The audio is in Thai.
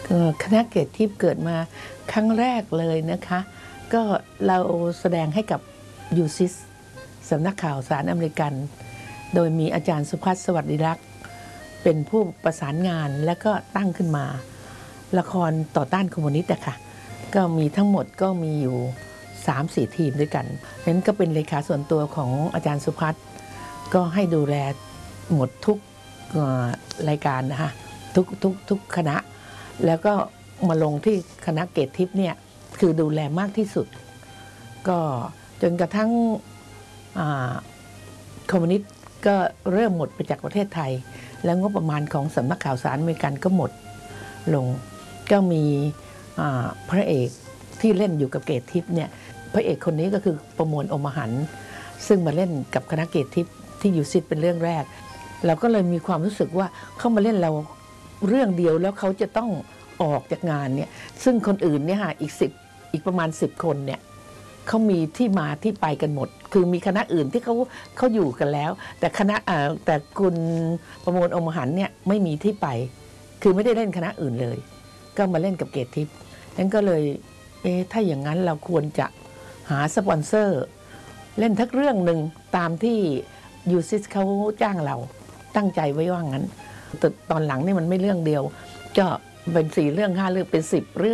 คณะเกตทิพย์เกิดมาครั้งแรกเลยนะคะก็เราแสดงให้กับยูซิสสำนักข่าวสารอเมริกันโดยมีอาจารย์สุภัส สวัสดิรักษ์เป็นผู้ประสานงานและก็ตั้งขึ้นมาละครต่อต้านคอมมิวนิสต์ค่ะก็มีทั้งหมดก็มีอยู่ 3-4 ทีมด้วยกันนั้นก็เป็นเลขาส่วนตัวของอาจารย์สุภัสก็ให้ดูแลหมดทุกรายการนะคะทุกคณะแล้วก็มาลงที่คณะเกตทิพย์เนี่ยคือดูแลมากที่สุดก็จนกระทั่งคอมมิวนิสต์ก็เริ่มหมดไปจากประเทศไทยแล้วงบประมาณของสำนักข่าวสารอเมริกันก็หมดลงก็มีพระเอกที่เล่นอยู่กับเกตทิพย์เนี่ยพระเอกคนนี้ก็คือประมวล อมหันต์ซึ่งมาเล่นกับคณะเกตทิพย์ที่ยูซิสเป็นเรื่องแรกเราก็เลยมีความรู้สึกว่าเขามาเล่นเราเรื่องเดียวแล้วเขาจะต้องออกจากงานเนี่ยซึ่งคนอื่นเนี่ยอีกประมาณ10 คนเนี่ยเขามีที่มาที่ไปกันหมดคือมีคณะอื่นที่เขาอยู่กันแล้วแต่แต่คุณประมวล อมหันต์เนี่ยไม่มีที่ไปคือไม่ได้เล่นคณะอื่นเลยก็มาเล่นกับเกตทิพย์นั้นก็เลยถ้าอย่างนั้นเราควรจะหาสปอนเซอร์เล่นทักเรื่องหนึ่งตามที่ยูซิสเขาจ้างเราตั้งใจไว้ว่างั้นแต่ตอนหลังนี่มันไม่เรื่องเดียวก็เป็น4 เรื่อง 5 เรื่องเป็น10 เรื่อง